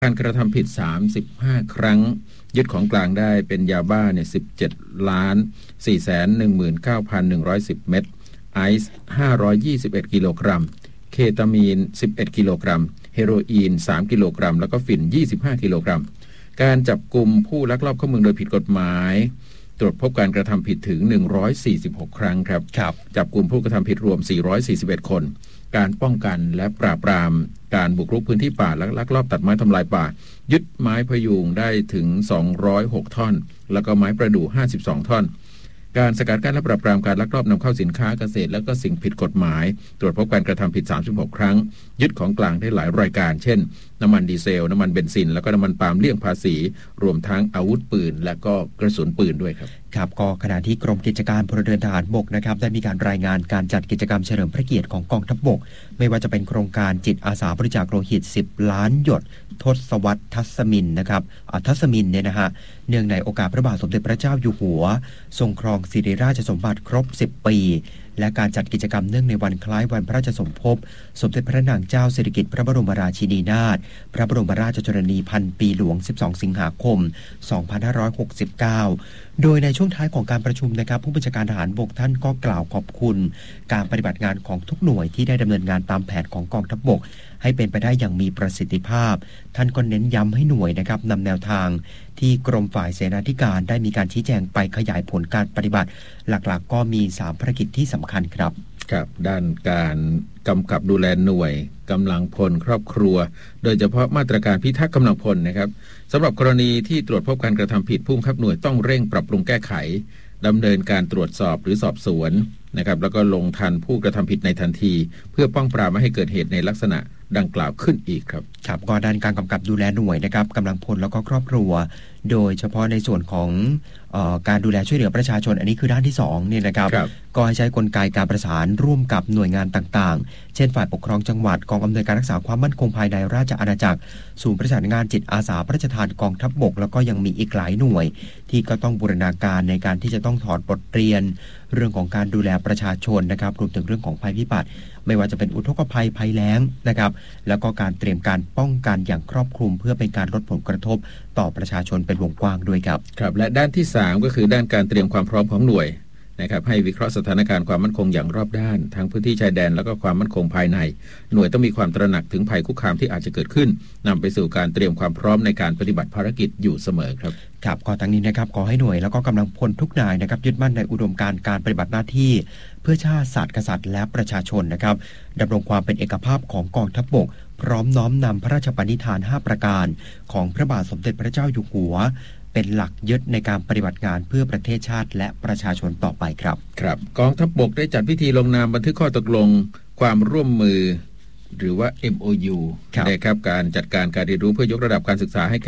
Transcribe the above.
การกระทำผิด35ครั้งยึดของกลางได้เป็นยาบ้าเนี่ย17,419,110 เม็ดไอซ์521กิโลกรัมเคตามีน11กิโลกรัมเฮโรอีน3กิโลกรัมแล้วก็ฝิ่น25กิโลกรัมการจับกุมผู้ลักลอบเข้าเมืองโดยผิดกฎหมายตรวจพบการกระทำผิดถึง146ครั้งครับจับกุมผู้กระทำผิดรวม441คนการป้องกันและปราบปรามการบุกรุกพื้นที่ป่าและลักลอบตัดไม้ทำลายป่ายึดไม้พยุงได้ถึง206ท่อนแล้วก็ไม้ประดู่52ท่อนการสกัดกั้นและปราบปรามการลักลอบนำเข้าสินค้าเกษตรและก็สิ่งผิดกฎหมายตรวจพบการกระทำผิด36ครั้งยึดของกลางได้หลายรายการเช่นน้ำมันดีเซลน้ำมันเบนซินแล้วก็น้ำมันปาล์มเลี่ยงภาษีรวมทั้งอาวุธปืนและก็กระสุนปืนด้วยครับก็ขณะที่กรมกิจการพลเรือนทหารบกนะครับได้มีการรายงานการจัดกิจกรรมเฉลิมพระเกียรติของกองทัพบกไม่ว่าจะเป็นโครงการจิตอาสาบริจาคโลหิต10ล้านหยดทศวรรษทัศมินนะครับทัศมินเนี่ยนะฮะเนื่องในโอกาสพระบาทสมเด็จพระเจ้าอยู่หัวทรงครองสิริราชสมบัติครบ10ปีและการจัดกิจกรรมเนื่องในวันคล้ายวันพระราชสมภพสมเด็จพระนางเจ้าสิริกิติ์พระบรมราชินีนาถพระบรมราชชนนีพันปีหลวง12สิงหาคม2569โดยในช่วงท้ายของการประชุมนะครับผู้บัญชาการทหารบกท่านก็กล่าวขอบคุณการปฏิบัติงานของทุกหน่วยที่ได้ดำเนินงานตามแผนของกองทัพบกให้เป็นไปได้อย่างมีประสิทธิภาพท่านก็เน้นย้ำให้หน่วยนะครับนำแนวทางที่กรมฝ่ายเสนาธิการได้มีการชี้แจงไปขยายผลการปฏิบัติหลักๆก็มี3ภารกิจที่สำคัญครับด้านการกำกับดูแลหน่วยกำลังพลครอบครัวโดยเฉพาะมาตรการพิทักษ์กำลังพลนะครับสำหรับกรณีที่ตรวจพบการกระทำผิดผู้บังคับหน่วยต้องเร่งปรับปรุงแก้ไขดำเนินการตรวจสอบหรือสอบสวนนะครับแล้วก็ลงทันผู้กระทำผิดในทันทีเพื่อป้องปรามไม่ให้เกิดเหตุในลักษณะดังกล่าวขึ้นอีกครับก็ด้านการกำกับดูแลหน่วยนะครับกำลังพลแล้วก็ครอบครัวโดยเฉพาะในส่วนของการดูแลช่วยเหลือประชาชนอันนี้คือด้านที่2เนี่ยนะครับก็ให้ใช้กลไกการประสานร่วมกับหน่วยงานต่างๆเช่นฝ่ายปกครองจังหวัดกองอำนวยการรักษาความมั่นคงภายในราชอาณาจักรศูนย์ประสานงานจิตอาสาพระราชทานกองทัพบกแล้วก็ยังมีอีกหลายหน่วยที่ก็ต้องบูรณาการในการที่จะต้องถอดบทเรียนเรื่องของการดูแลประชาชนนะครับรวมถึงเรื่องของภัยพิบัติไม่ว่าจะเป็นอุทกภัยภัยแล้งนะครับแล้วก็การเตรียมการป้องกันอย่างครอบคลุมเพื่อเป็นการลดผลกระทบต่อประชาชนเป็นวงกว้างด้วยครับและด้านที่3ก็คือด้านการเตรียมความพร้อมของหน่วยนะครับให้วิเคราะห์สถานการณ์ความมั่นคงอย่างรอบด้านทั้งพื้นที่ชายแดนแล้วก็ความมั่นคงภายในหน่วยต้องมีความตระหนักถึงภัยคุกคามที่อาจจะเกิดขึ้นนำไปสู่การเตรียมความพร้อมในการปฏิบัติภารกิจอยู่เสมอครับก็ทั้งนี้นะครับขอให้หน่วยแล้วก็กำลังพลทุกนายนะครับยึดมั่นในอุดมการณ์การปฏิบัติหน้าที่เพื่อชาติศาสตร์กษัตริย์และประชาชนนะครับดำรงความเป็นเอกภาพของกองทัพบกพร้อมน้อมนำพระราชปณิธาน5ประการของพระบาทสมเด็จพระเจ้าอยู่หัวเป็นหลักยึดในการปฏิบัติงานเพื่อประเทศชาติและประชาชนต่อไปครับกองทัพบกได้จัดพิธีลงนามบันทึกข้อตกลงความร่วมมือหรือว่า MOU นะครับการจัดการการเรียนรู้เพื่อยกระดับการศึกษาให้แก่